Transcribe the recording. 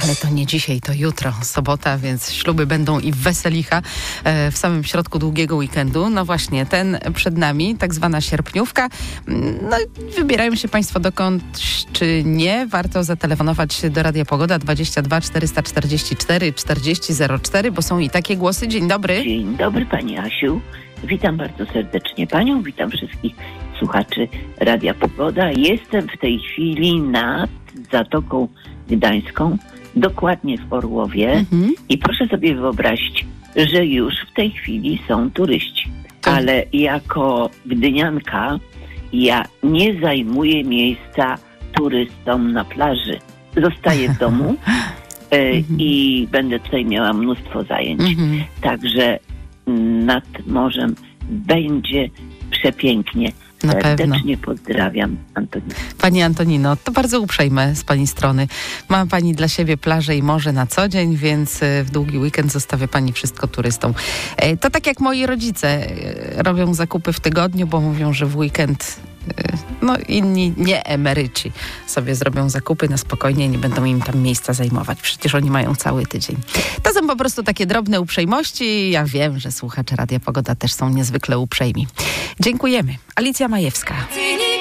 Ale to nie dzisiaj, to jutro, sobota, więc śluby będą i weselicha w samym środku długiego weekendu. No właśnie, ten przed nami, tak zwana sierpniówka. No wybierają się Państwo dokąd, czy nie? Warto zatelefonować do Radia Pogoda 22 444 4004, bo są i takie głosy. Dzień dobry. Dzień dobry Pani Asiu. Witam bardzo serdecznie Panią, witam wszystkich słuchaczy Radia Pogoda. Jestem w tej chwili nad Zatoką Gdańską, dokładnie w Orłowie i proszę sobie wyobrazić, że już w tej chwili są turyści. Ale jako gdynianka ja nie zajmuję miejsca turystom na plaży. Zostaję w domu i będę tutaj miała mnóstwo zajęć. Także nad morzem będzie przepięknie. Na Serdecznie pewno. pozdrawiam, Antonina. Pani Antonino, to bardzo uprzejme z Pani strony. Ma Pani dla siebie plażę i morze na co dzień, więc w długi weekend zostawia Pani wszystko turystom. To tak jak moi rodzice robią zakupy w tygodniu, bo mówią, że w weekend inni nie emeryci sobie zrobią zakupy na spokojnie, nie będą im tam miejsca zajmować. Przecież oni mają cały tydzień. To są po prostu takie drobne uprzejmości. Ja wiem, że słuchacze Radia Pogoda też są niezwykle uprzejmi. Dziękujemy. Alicja Majewska.